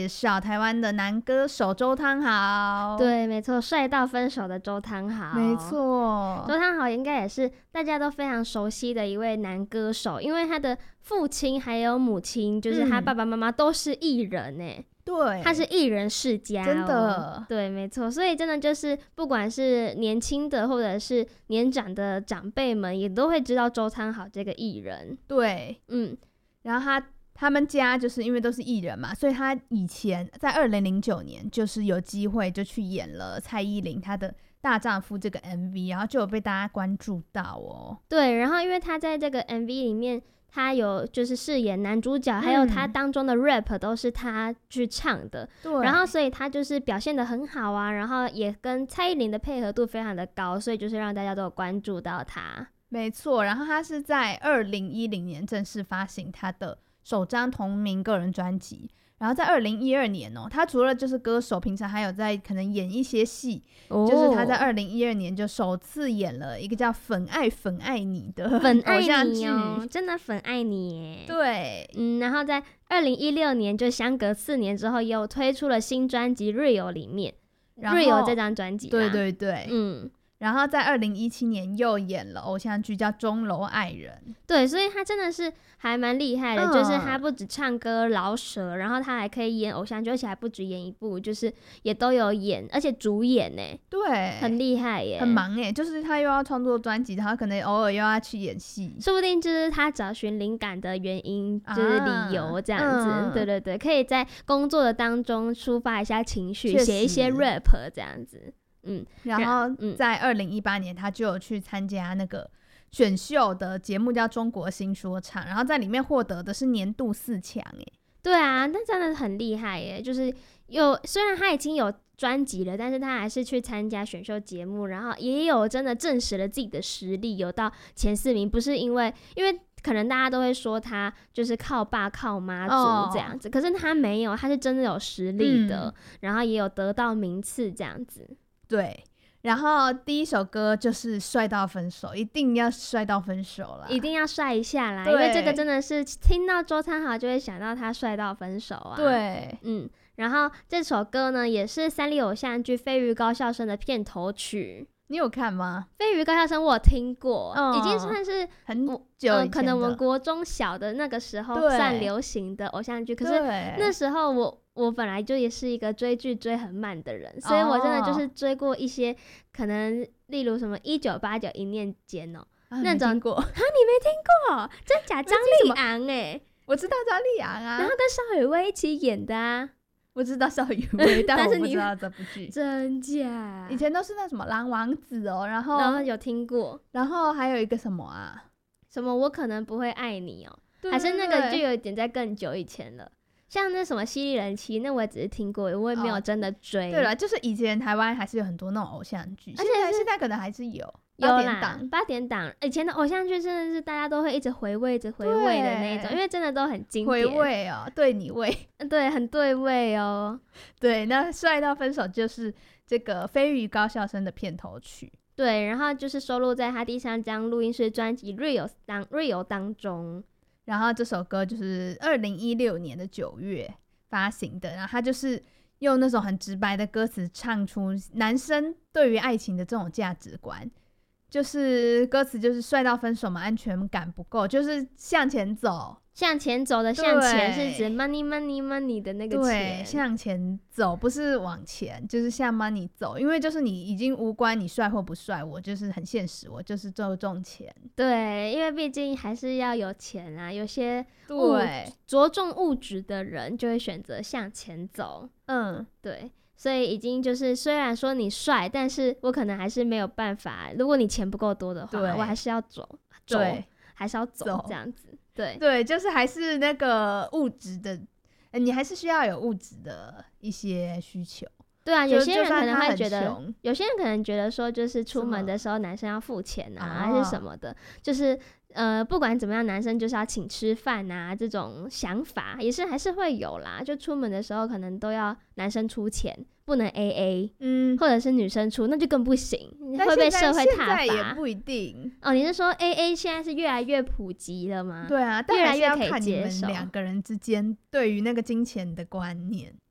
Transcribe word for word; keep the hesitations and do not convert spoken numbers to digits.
介绍台湾的男歌手周汤豪。 对，没错，帅到分手的周汤豪。 没错， 周汤豪应该也是大家都非常熟悉的一位男歌手，因为他的父亲还有母亲，就是他爸爸妈妈都是艺人哎、欸。 对， 他是艺人世家、哦， 真的， 对，没错，所以真的就是不管是年轻的或者是年长的长辈们，也都会知道周汤豪这个艺人。 对， 嗯， 然后他他们家就是因为都是艺人嘛，所以他以前在二零零九年就是有机会就去演了蔡依林她的大丈夫这个 M V， 然后就有被大家关注到哦。 对，然后因为他在这个 M V 里面。他有就是饰演男主角、嗯、还有他当中的 rap 都是他去唱的， 对， 然后所以他就是表现得很好啊，然后也跟蔡依林的配合度非常的高，所以就是让大家都有关注到他。 没错，然后他是在二零一零年正式发行他的首张同名个人专辑，然后在二零一二年哦，他除了就是歌手，平常还有在可能演一些戏、哦，就是他在二零一二年就首次演了一个叫《粉爱粉爱你》的粉爱你哦，真的粉爱你耶。 对， 嗯，然后在二零一六年就相隔四年之后，又推出了新专辑《Real》里面，《Real》这张专辑， 对对对， 嗯。 然后在二零一七年又演了偶像剧叫《钟楼爱人》， 对，所以他真的是还蛮厉害的、嗯，就是他不止唱歌饶舌，然后他还可以演偶像剧，而且还不止演一部，就是也都有演，而且主演耶， 对， 很厉害耶， 很忙耶，就是他又要创作专辑，然后可能偶尔又要去演戏， 说不定就是他找寻灵感的原因，就是理由这样子、啊嗯，对对对，可以在工作的当中抒发一下情绪，写一些 rap 这样子。嗯， 然后在二零一八年他就有去参加那个选秀的节目叫中国新说唱，然后在里面获得的是年度四强耶。 对啊，那真的很厉害耶，就是有虽然他已经有专辑了，但是他还是去参加选秀节目，然后也有真的证实了自己的实力，有到前四名，不是因为因为可能大家都会说他就是靠爸靠妈族这样子、哦、可是他没有，他是真的有实力的、嗯、然后也有得到名次这样子。 对，然后第一首歌就是帅到分手，一定要帅到分手啦， 一定要帅一下啦，因为这个真的是听到周汤豪就会想到他帅到分手啊。 对， 嗯，然后这首歌呢也是三立偶像剧《飞鱼高校生》的片头曲。 你有看吗？ 飞鱼高校生我有听过、哦、已经算是很久以前的、 呃、可能我们国中小的那个时候算流行的偶像剧，可是那时候我我本来就也是一个追剧追很慢的人，所以我真的就是追过一些、哦、可能例如什么一九八九一念间哦、 啊、 那种啊你没听过？ 真假张立昂哎、欸， 我知道张立昂啊， 然后跟邵雨薇一起演的啊。 我知道邵雨薇，但我不知道这部剧。 真假？ 以前都是那什么蓝王子哦，然后然后有听过， 然后还有一个什么啊？ 什么我可能不会爱你哦， 对对对， 还是那个就有一点在更久以前了。像那什么犀利人妻，那我也只是听过，我也没有真的追。 哦、对了，就是以前台湾还是有很多那种偶像剧， 而且现在现在可能还是有。 有啦，八点档以前的偶像剧真的是大家都会一直回味一直回味的那一种，因为真的都很经典。 回味哦，对你味， 对，很对味哦。 对，那帅到分手就是这个飞鱼高校生的片头曲。 对，然后就是收录在他第三张录音室专辑《Real》当《Real》当中。 然后这首歌就是二零一六年的九月发行的，然后他就是用那种很直白的歌词唱出男生对于爱情的这种价值观。就是歌词就是帅到分手嘛，安全感不够，就是向前走， 向前走的向前是指 money money money 的那个钱， 对，向前走不是往前，就是向 money 走，因为就是你已经无关你帅或不帅，我就是很现实，我就是注重钱。 对，因为毕竟还是要有钱啊，有些对着重物质的人就会选择向前走。 嗯， 对。所以已经就是虽然说你帅，但是我可能还是没有办法，如果你钱不够多的话，我还是要走走对还是要走这样子。对对，就是还是那个物质的、欸、你还是需要有物质的一些需求。 对啊，有些人可能会觉得，有些人可能觉得说，就是出门的时候男生要付钱啊，还是什么的，就是呃，不管怎么样，男生就是要请吃饭啊，这种想法也是还是会有啦。就出门的时候可能都要男生出钱，不能 A A， 嗯，或者是女生出，那就更不行，会被社会挞伐。 现在也不一定哦。你是说 A A 现在是越来越普及了吗？ 对啊， 但越来越可以接受。 你们两个人之间对于那个金钱的观念。